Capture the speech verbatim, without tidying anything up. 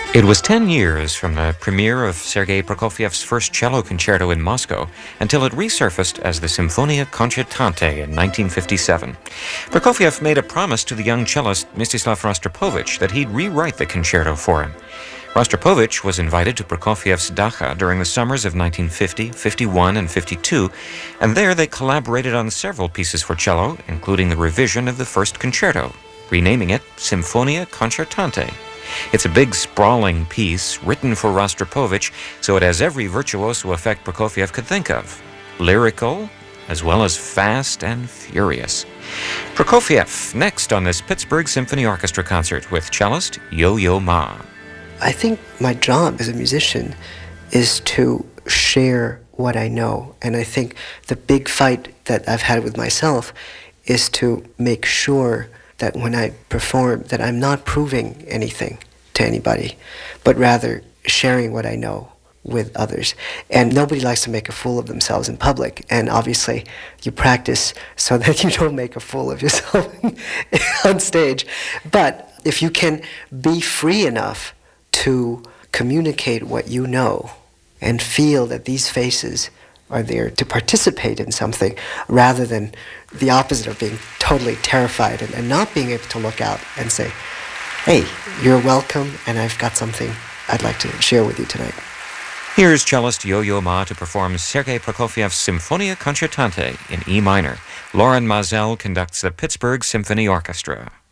It was ten years from the premiere of Sergei Prokofiev's first cello concerto in Moscow until it resurfaced as the Symphonia Concertante in nineteen fifty-seven. Prokofiev made a promise to the young cellist Mstislav Rostropovich that he'd rewrite the concerto for him. Rostropovich was invited to Prokofiev's Dacha during the summers of nineteen fifty, fifty-one, and fifty-two, and there they collaborated on several pieces for cello, including the revision of the first concerto, renaming it Symphonia Concertante. It's a big, sprawling piece written for Rostropovich, so it has every virtuoso effect Prokofiev could think of. Lyrical, as well as fast and furious. Prokofiev, next on this Pittsburgh Symphony Orchestra concert with cellist Yo-Yo Ma. I think my job as a musician is to share what I know. And I think the big fight that I've had with myself is to make sure that when I perform, that I'm not proving anything to anybody, but rather sharing what I know with others. And nobody likes to make a fool of themselves in public. And obviously, you practice so that you don't make a fool of yourself on stage. But if you can be free enough to communicate what you know and feel that these faces are there to participate in something rather than the opposite of being totally terrified and, and not being able to look out and say, hey, you're welcome and I've got something I'd like to share with you tonight. Here's cellist Yo-Yo Ma to perform Sergei Prokofiev's Symphonia Concertante in E minor. Lauren Mazel conducts the Pittsburgh Symphony Orchestra.